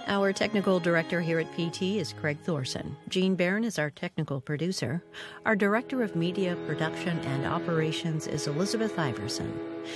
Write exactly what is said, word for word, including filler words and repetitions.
Our technical director here at P T is Craig Thorson. Gene Barron is our technical producer. Our director of media production and operations is Elizabeth Iverson.